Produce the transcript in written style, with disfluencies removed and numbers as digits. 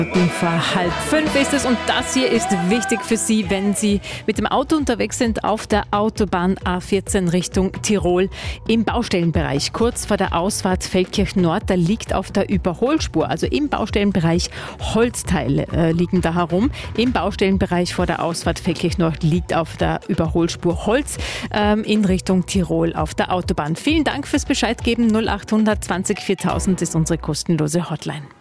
Vor 4:30 ist es und das hier ist wichtig für Sie, wenn Sie mit dem Auto unterwegs sind auf der Autobahn A14 Richtung Tirol im Baustellenbereich. Kurz vor der Ausfahrt Feldkirchen Nord, da liegt auf der Überholspur, also im Baustellenbereich Holzteile liegen da herum. Im Baustellenbereich vor der Ausfahrt Feldkirchen Nord liegt auf der Überholspur Holz in Richtung Tirol auf der Autobahn. Vielen Dank fürs Bescheid geben. 0800 20 4000 ist unsere kostenlose Hotline.